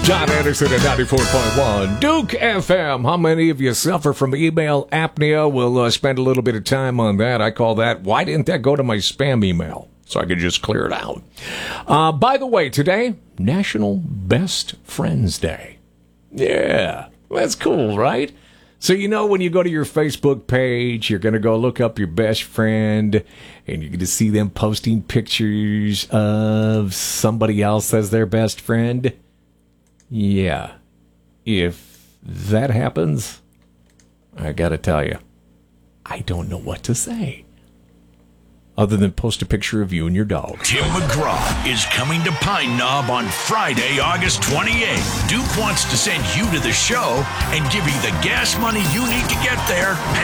John Anderson at 94.1 Duke FM. How many of you suffer from email apnea? We'll spend a little bit of time on that. I call that, why didn't that go to my spam email? So I could just clear it out. By the way, today, National Best Friends Day. Yeah, that's cool, right? So, you know, when you go to your Facebook page, you're going to go look up your best friend, and you're going to see them posting pictures of somebody else as their best friend. Yeah. If that happens, I got to tell you, I don't know what to say. Other than post a picture of you and your dog. Tim McGraw is coming to Pine Knob on Friday, August 28th. Duke wants to send you to the show and give you the gas money you need to get there.